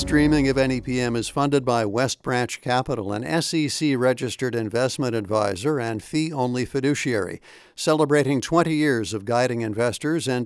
streaming of NEPM is funded by West Branch Capital, an SEC-registered investment advisor and fee-only fiduciary, celebrating 20 years of guiding investors and